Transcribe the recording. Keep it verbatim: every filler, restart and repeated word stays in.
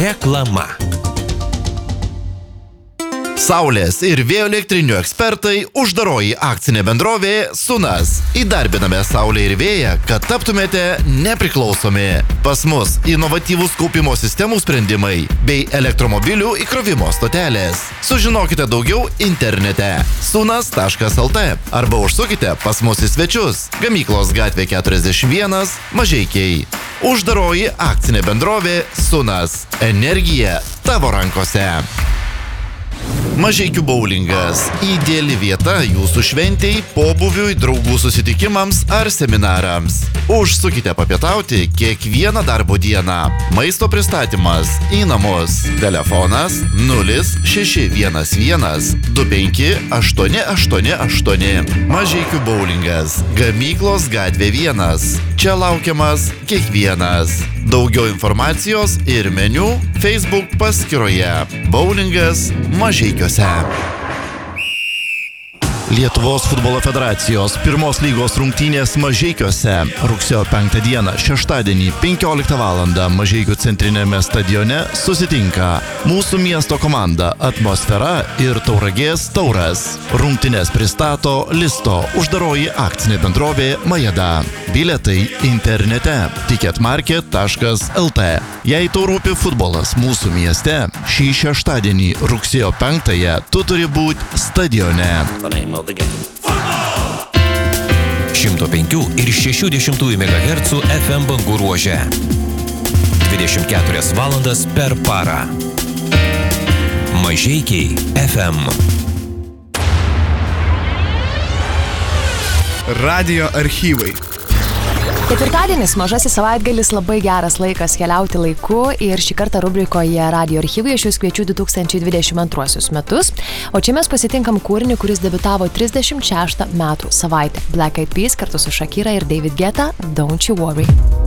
Reklama. Saulės ir vėjo elektrinių ekspertai, uždaroji akcinė bendrovė Sunas. Įdarbiname saulę ir vėją, kad taptumėte nepriklausomi. Pas mus inovatyvūs kaupimo sistemų sprendimai bei elektromobilių įkrovimo stotelės. Sužinokite daugiau internete sunas taškas lt arba užsukite pas mus į svečius. Gamyklos gatvė keturiasdešimt vienas, Mažeikiai. Uždaroji akcinė bendrovė Sunas. Energija tavo rankose. Mažeikių boulingas – ideali vieta jūsų šventei, pobūviui, draugų susitikimams ar seminarams. Užsukite papietauti kiekvieną darbo dieną. Maisto pristatymas į namus. Telefonas nulis šeši vienas vienas du penki aštuoni aštuoni aštuoni. Mažeikių boulingas – Gamyklos gatvė vienas. Čia laukiamas kiekvienas. Daugiau informacijos ir meniu Facebook paskyroje Boulingas Mažeikiuose. Lietuvos futbolo federacijos pirmos lygos rungtynės Mažeikiuose rugsėjo penktą dieną šeštadienį penkioliktą valandą Mažeikių centrinėme stadione susitinka mūsų miesto komanda Atmosfera ir Tauragės Tauras. Rungtynes pristato Listo uždaroji akcinė bendrovė Majeda. Bilietai internete ticketmarket taškas lt. Jei tau rūpi futbolas mūsų mieste, šį šeštadienį rugsėjo penktąją tu turi būti stadione. šimto penkių ir šešių dešimtųjų megahercų F M bangų ruože. dvidešimt keturias valandas per parą. Mažeikiai F M. Radijo archyvai. Ketvirtadienis, mažasis savaitgalis, labai geras laikas keliauti laiku ir šį kartą rubrikoje Radijo archyvai aš jūs kviečiu du tūkstančiai dvidešimt antruosius metus, o čia mes pasitinkam kūrinį, kuris debiutavo trisdešimt šeštą metų savaitę. Black Eyed Peas kartu su Shakira ir David Guetta, Don't You Worry.